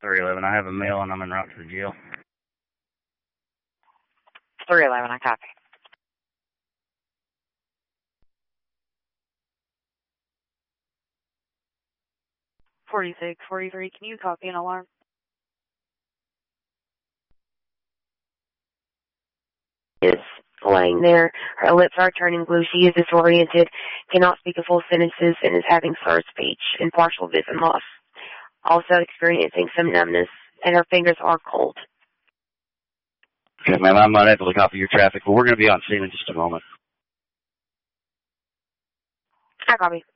311. I have a mail and I'm en route to the jail. 311, I copy. 4643, can you copy an alarm? Is laying there. Her lips are turning blue. She is disoriented, cannot speak a full sentences, and is having slurred speech and partial vision loss. Also experiencing some numbness, and her fingers are cold. Okay, ma'am, I'm unable to copy your traffic, but we're going to be on scene in just a moment. I copy.